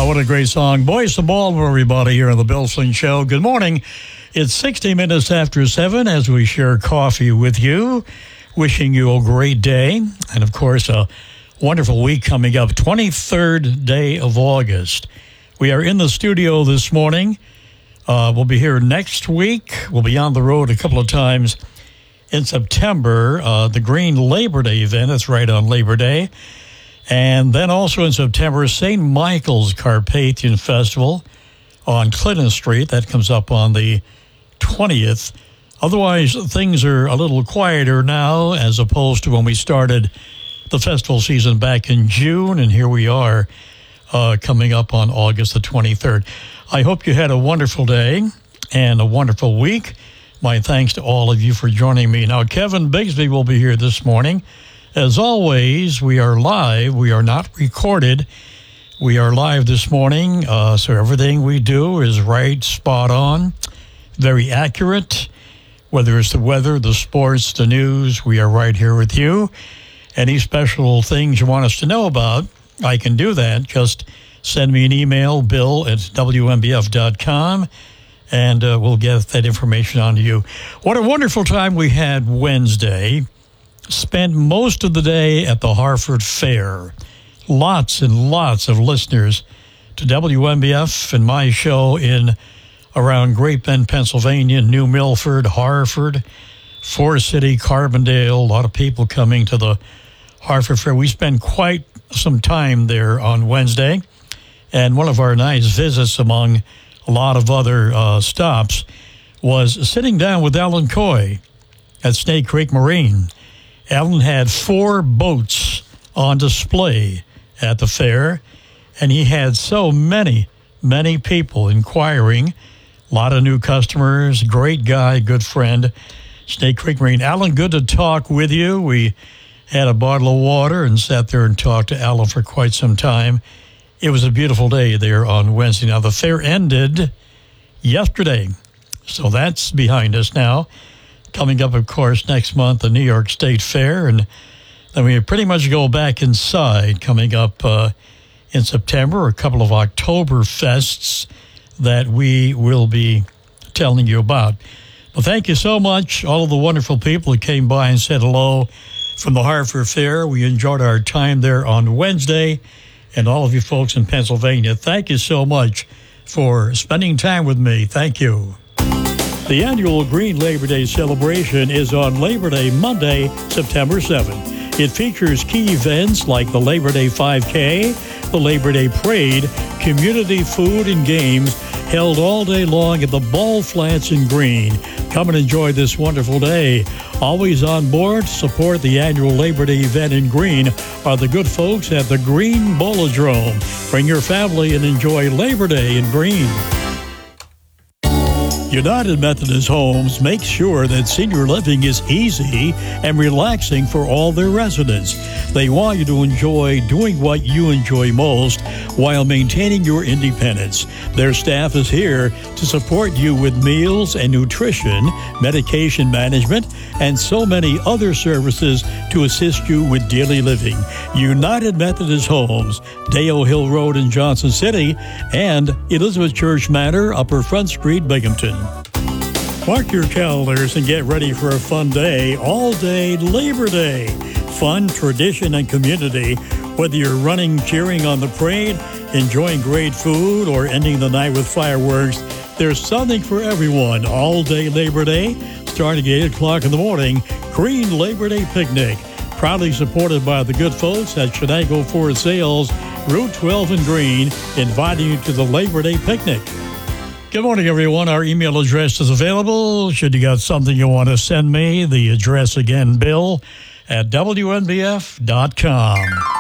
What a great song. Boys to Baltimore, everybody, here on the Bill Flynn Show. Good morning. It's 60 minutes after 7 as we share coffee with you. Wishing you a great day. And, of course, a wonderful week coming up. 23rd day of August. We are in the studio this morning. We'll be here next week. We'll be on the road a couple of times in September. The Green Labor Day event. That's right on Labor Day. And then also in September, St. Michael's Carpathian Festival on Clinton Street. That comes up on the 20th. Otherwise, things are a little quieter now as opposed to when we started the festival season back in June. And here we are coming up on August the 23rd. I hope you had a wonderful day and a wonderful week. My thanks to all of you for joining me. Now, Kevin Bigsby will be here this morning. As always, we are live. We are not recorded. We are live this morning, so everything we do is right, spot on, very accurate. Whether it's the weather, the sports, the news, we are right here with you. Any special things you want us to know about, I can do that. Just send me an email, bill@WMBF.com, and we'll get that information on to you. What a wonderful time we had Wednesday. Spent most of the day at the Harford Fair. Lots and lots of listeners to WMBF and my show in around Great Bend, Pennsylvania, New Milford, Harford, Forest City, Carbondale. A lot of people coming to the Harford Fair. We spent quite some time there on Wednesday. And one of our nice visits among a lot of other stops was sitting down with Alan Coy at Snake Creek Marine. Alan had 4 boats on display at the fair, and he had so many people inquiring. A lot of new customers. Great guy, good friend, Snake Creek Marine. Alan, good to talk with you. We had a bottle of water and sat there and talked to Alan for quite some time. It was a beautiful day there on Wednesday. Now, the fair ended yesterday, so that's behind us now. Coming up, of course, next month, the New York State Fair, and then we pretty much go back inside coming up in September, a couple of October fests that we will be telling you about. Well, thank you so much, all of the wonderful people who came by and said hello from the Harford Fair. We enjoyed our time there on Wednesday, and all of you folks in Pennsylvania, thank you so much for spending time with me. Thank you. The annual Green Labor Day celebration is on Labor Day, Monday, September 7th. It features key events like the Labor Day 5K, the Labor Day Parade, community food and games held all day long at the Ball Flats in Green. Come and enjoy this wonderful day. Always on board to support the annual Labor Day event in Green are the good folks at the Green Bolodrome. Bring your family and enjoy Labor Day in Green. United Methodist Homes makes sure that senior living is easy and relaxing for all their residents. They want you to enjoy doing what you enjoy most while maintaining your independence. Their staff is here to support you with meals and nutrition, medication management, and so many other services to assist you with daily living. United Methodist Homes, Dale Hill Road in Johnson City, and Elizabeth Church Manor, Upper Front Street, Binghamton. Mark your calendars and get ready for a fun day, all day Labor Day. Fun, tradition, and community. Whether you're running, cheering on the parade, enjoying great food, or ending the night with fireworks, there's something for everyone. All day Labor Day, starting at 8 o'clock in the morning, Green Labor Day Picnic. Proudly supported by the good folks at Chenango Ford Sales, Route 12 in Green, inviting you to the Labor Day Picnic. Good morning, everyone. Our email address is available. Should you got something you want to send me, the address again, bill@WNBF.com.